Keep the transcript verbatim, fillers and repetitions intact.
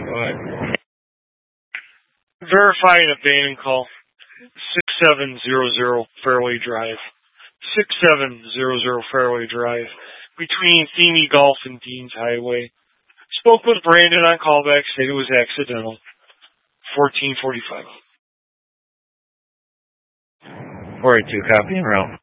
What? Verify an abandoned call. six seven zero zero Fairway Drive. six seven zero zero Fairway Drive. Between Themey Golf and Deans Highway. Spoke with Brandon on callback, said it was accidental. fourteen forty-five. four eight two, copy and roll.